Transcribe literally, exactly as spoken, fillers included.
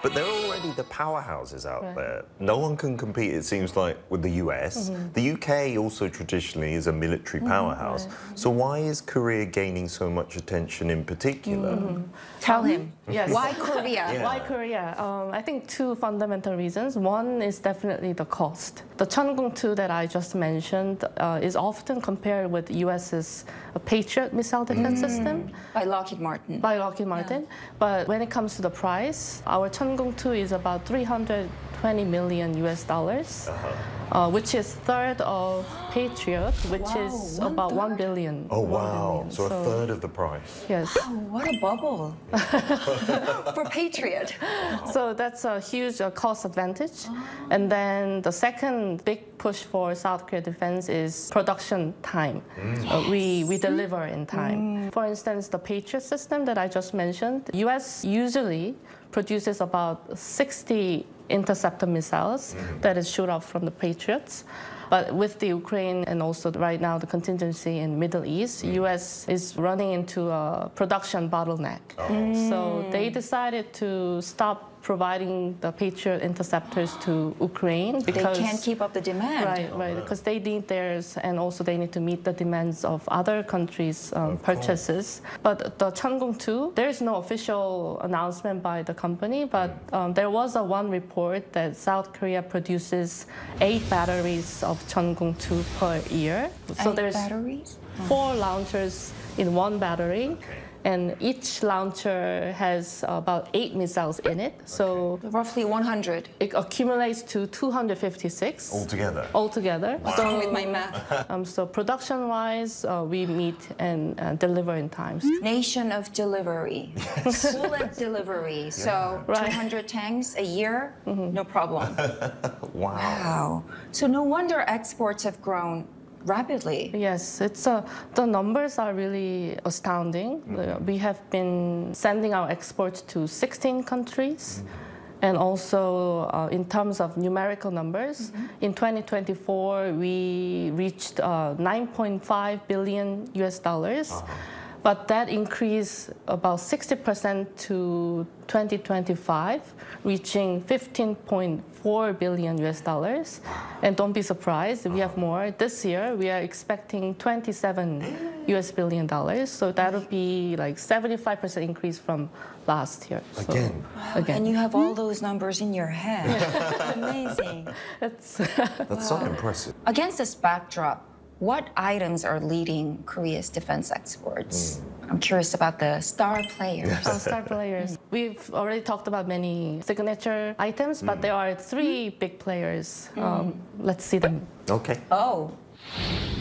But they're already the powerhouses out Right. there. No one can compete, it seems like, with the U S. Mm-hmm. The U K also traditionally is a military powerhouse. So why is Korea gaining so much attention in particular? Tell him. Yes. Why Korea? Yeah. Why Korea? Um, I think two fundamental reasons. One is definitely the cost. The Cheongung two that I just mentioned uh, is often compared with U S's Patriot missile defense system By Lockheed Martin. by Lockheed Martin. But when it comes to the price, our Cheongung two is about three hundred twenty million U S dollars, uh, which is third of Patriot, which Wow, is one about one third? billion. Oh, one wow. billion. So a third of the price. Yes. Oh, what a bubble. For Patriot. So that's a huge uh, cost advantage. And then the second big push for South Korea defense is production time. Uh, we, we deliver in time. For instance, the Patriot system that I just mentioned, U S usually produces about sixty interceptor missiles that is shoot off from the Patriots. But with the Ukraine and also right now the contingency in Middle East, U S is running into a production bottleneck. So they decided to stop providing the Patriot interceptors to Ukraine They because can't keep up the demand. right, right, because they need theirs, and also they need to meet the demands of other countries' um, purchases. But the Cheongung two, there is no official announcement by the company, but um, there was a one report that South Korea produces eight batteries of Cheongung two per year. So Eight there's batteries? four launchers in one battery. And each launcher has about eight missiles in it. So Roughly one hundred. it accumulates to two hundred fifty-six Altogether. altogether. Wrong with my math. Um, so production-wise, uh, we meet and uh, deliver in time. Nation of delivery. Bullet delivery. So Right. two hundred tanks a year, no problem. Wow. Wow. So no wonder exports have grown rapidly. Yes, it's uh, the numbers are really astounding. Uh, we have been sending our exports to sixteen countries. And also, uh, in terms of numerical numbers, in twenty twenty-four, we reached uh, nine point five billion U S dollars. But that increased about sixty percent to twenty twenty-five, reaching fifteen point four billion U S dollars. And don't be surprised, we have more. This year, we are expecting twenty-seven U S billion dollars. So that would be like seventy-five percent increase from last year. So, Again. again. And you have all those numbers in your head. Amazing. It's That's so impressive. Against this backdrop, what items are leading Korea's defense exports? I'm curious about the star players. Our star players. We've already talked about many signature items, but there are three big players. Um, let's see them. Okay. Oh,